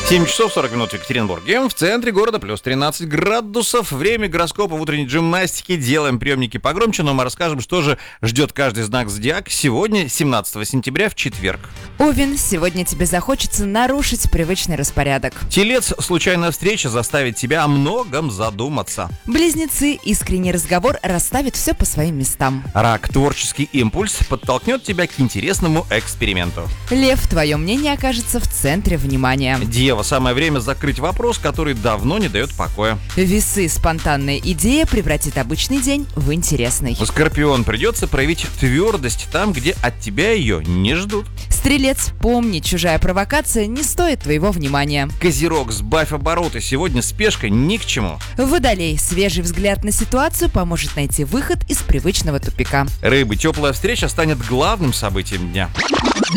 7 часов 40 минут в Екатеринбурге. В центре города плюс 13 градусов. Время гороскопа в утренней гимнастике. Делаем приемники погромче, но мы расскажем, что же ждет каждый знак зодиака сегодня, 17 сентября, в четверг. Овен, сегодня тебе захочется нарушить привычный распорядок. Телец, случайная встреча заставит тебя о многом задуматься. Близнецы, искренний разговор расставит все по своим местам. Рак, творческий импульс подтолкнет тебя к интересному эксперименту. Лев, твое мнение окажется в центре внимания. Дева, самое время закрыть вопрос, который давно не дает покоя. Весы, спонтанная идея превратит обычный день в интересный. Скорпион, придется проявить твердость там, где от тебя ее не ждут. Стрелец, помни, чужая провокация не стоит твоего внимания. Козерог, сбавь обороты, сегодня спешка ни к чему. Водолей, свежий взгляд на ситуацию поможет найти выход из привычного тупика. Рыбы, теплая встреча станет главным событием дня.